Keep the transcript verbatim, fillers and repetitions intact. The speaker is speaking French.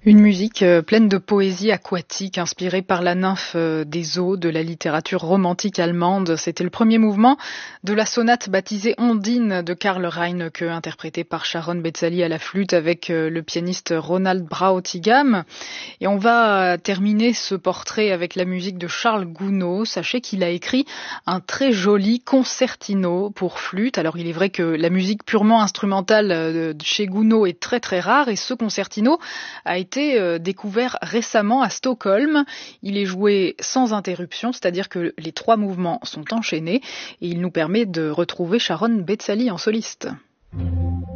Une musique euh, pleine de poésie aquatique, inspirée par la nymphe euh, des eaux de la littérature romantique allemande. C'était le premier mouvement de la sonate baptisée Ondine de Karl Reinecke, interprétée par Sharon Betzali à la flûte avec euh, le pianiste Ronald Brautigam. Et on va terminer ce portrait avec la musique de Charles Gounod. Sachez qu'il a écrit un très joli concertino pour flûte. Alors il est vrai que la musique purement instrumentale euh, chez Gounod est très très rare, et ce concertino a été découvert récemment à Stockholm. Il est joué sans interruption, c'est-à-dire que les trois mouvements sont enchaînés, et il nous permet de retrouver Sharon Betzali en soliste.